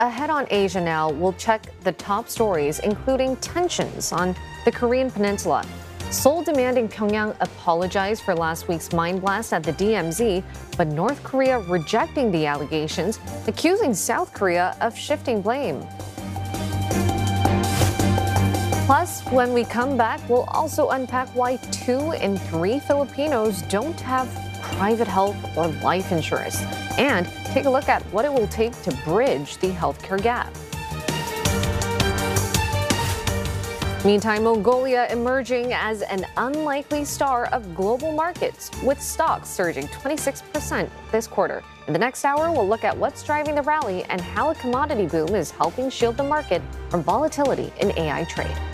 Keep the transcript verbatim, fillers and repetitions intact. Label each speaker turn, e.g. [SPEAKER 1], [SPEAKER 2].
[SPEAKER 1] Ahead on Asia now, we'll check the top stories, including tensions on the Korean Peninsula. Seoul demanding Pyongyang apologize for last week's mine blast at the D M Z, but North Korea rejecting the allegations, accusing South Korea of shifting blame. Plus, when we come back, we'll also unpack why two in three Filipinos don't have private health or life insurance, and take a look at what it will take to bridge the healthcare gap. Meantime, Mongolia emerging as an unlikely star of global markets, with stocks surging twenty-six percent this quarter. In the next hour, we'll look at what's driving the rally and how a commodity boom is helping shield the market from volatility in A I trade.